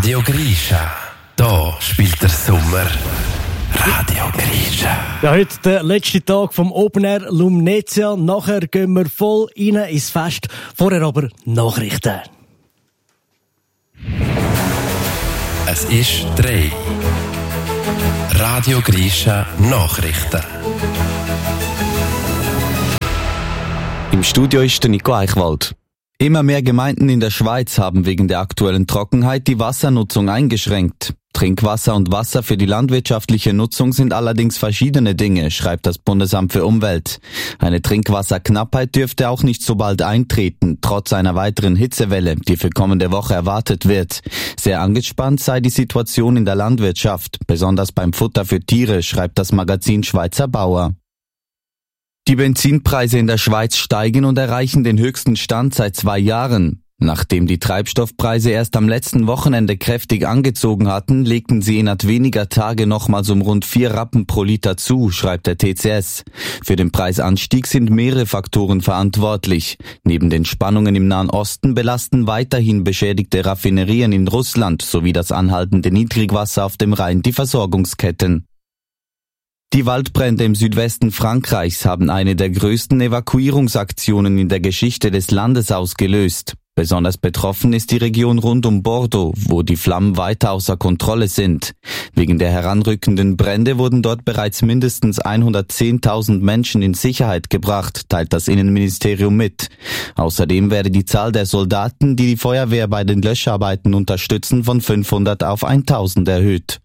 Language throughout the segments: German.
Radio Grisha. Da spielt der Sommer Radio Grisha. Ja, heute der letzte Tag vom Open Air Lumnezia. Nachher gehen wir voll rein ins Fest. Vorher aber Nachrichten. Es ist 3. Radio Grisha Nachrichten. Im Studio ist der Nico Eichwald. Immer mehr Gemeinden in der Schweiz haben wegen der aktuellen Trockenheit die Wassernutzung eingeschränkt. Trinkwasser und Wasser für die landwirtschaftliche Nutzung sind allerdings verschiedene Dinge, schreibt das Bundesamt für Umwelt. Eine Trinkwasserknappheit dürfte auch nicht so bald eintreten, trotz einer weiteren Hitzewelle, die für kommende Woche erwartet wird. Sehr angespannt sei die Situation in der Landwirtschaft, besonders beim Futter für Tiere, schreibt das Magazin Schweizer Bauer. Die Benzinpreise in der Schweiz steigen und erreichen den höchsten Stand seit 2 Jahren. Nachdem die Treibstoffpreise erst am letzten Wochenende kräftig angezogen hatten, legten sie innerhalb weniger Tage nochmals um rund 4 Rappen pro Liter zu, schreibt der TCS. Für den Preisanstieg sind mehrere Faktoren verantwortlich. Neben den Spannungen im Nahen Osten belasten weiterhin beschädigte Raffinerien in Russland sowie das anhaltende Niedrigwasser auf dem Rhein die Versorgungsketten. Die Waldbrände im Südwesten Frankreichs haben eine der größten Evakuierungsaktionen in der Geschichte des Landes ausgelöst. Besonders betroffen ist die Region rund um Bordeaux, wo die Flammen weiter außer Kontrolle sind. Wegen der heranrückenden Brände wurden dort bereits mindestens 110.000 Menschen in Sicherheit gebracht, teilt das Innenministerium mit. Außerdem werde die Zahl der Soldaten, die die Feuerwehr bei den Löscharbeiten unterstützen, von 500 auf 1.000 erhöht.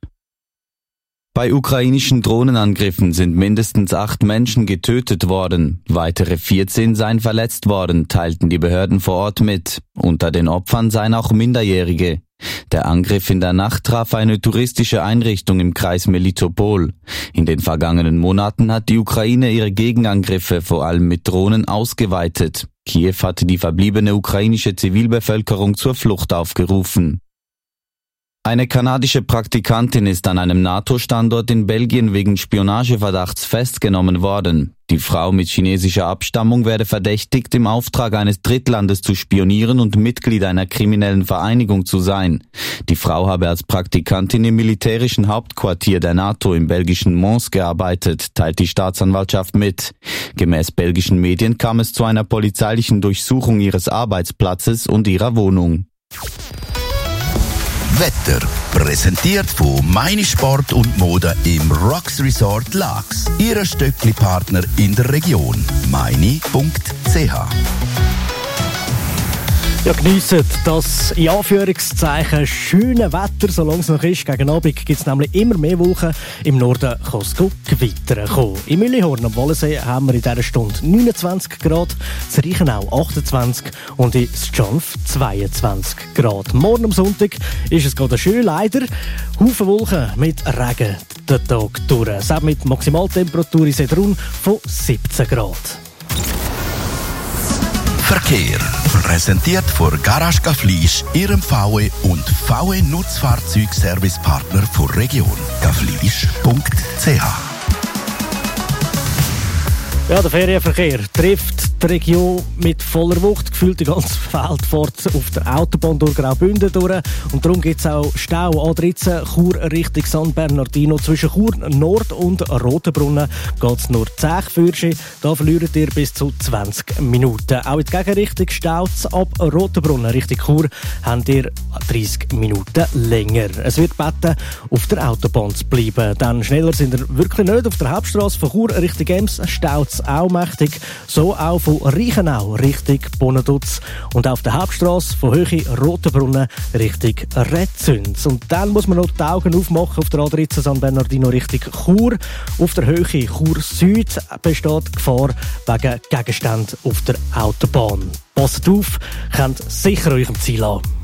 Bei ukrainischen Drohnenangriffen sind mindestens 8 Menschen getötet worden. Weitere 14 seien verletzt worden, teilten die Behörden vor Ort mit. Unter den Opfern seien auch Minderjährige. Der Angriff in der Nacht traf eine touristische Einrichtung im Kreis Melitopol. In den vergangenen Monaten hat die Ukraine ihre Gegenangriffe vor allem mit Drohnen ausgeweitet. Kiew hatte die verbliebene ukrainische Zivilbevölkerung zur Flucht aufgerufen. Eine kanadische Praktikantin ist an einem NATO-Standort in Belgien wegen Spionageverdachts festgenommen worden. Die Frau mit chinesischer Abstammung werde verdächtigt, im Auftrag eines Drittlandes zu spionieren und Mitglied einer kriminellen Vereinigung zu sein. Die Frau habe als Praktikantin im militärischen Hauptquartier der NATO im belgischen Mons gearbeitet, teilt die Staatsanwaltschaft mit. Gemäß belgischen Medien kam es zu einer polizeilichen Durchsuchung ihres Arbeitsplatzes und ihrer Wohnung. Wetter präsentiert von Meine Sport und Mode im Rocks Resort Laax. Ihr Stöckli-Partner in der Region. meine.ch. Ja, geniessen das in Anführungszeichen schöne Wetter, solange es noch ist. Gegen Abend gibt es nämlich immer mehr Wolken. Im Norden kann es Gewitter kommen. Im Müllihorn am Wallensee haben wir in dieser Stunde 29 Grad, in Reichenau 28 und in Schtschanf 22 Grad. Morgen am Sonntag ist es gerade schön, leider. Haufen Wolken mit Regen den Tag durch. Selbst mit Maximaltemperatur in Sedrun von 17 Grad. Verkehr präsentiert von Garage Gaflisch, Ihrem VW und VW Nutzfahrzeugservicepartner der Region. gaflisch.ch. Ja, der Ferienverkehr trifft die Region mit voller Wucht. Gefühlt die ganze Welt fährt auf der Autobahn durch Graubünden durch. Und darum gibt es auch Stau A13 Chur Richtung San Bernardino. Zwischen Chur Nord und Rotenbrunnen geht es nur 10 Fürsche. Da verliert ihr bis zu 20 Minuten. Auch in die Gegenrichtung staut es ab Rotenbrunnen Richtung Chur habt ihr 30 Minuten länger. Es wird gebeten, auf der Autobahn zu bleiben. Denn schneller sind ihr wirklich nicht. Auf der Hauptstrasse von Chur Richtung Ems staut es auch mächtig. So auch von Reichenau Richtung Bonaduz und auf der Hauptstrasse von Höhe Rotenbrunnen Richtung Redzüns. Und dann muss man noch die Augen aufmachen auf der A13 San Bernardino Richtung Chur. Auf der Höhe Chur Süd besteht Gefahr wegen Gegenständen auf der Autobahn. Passt auf, könnt sicher eurem Ziel an.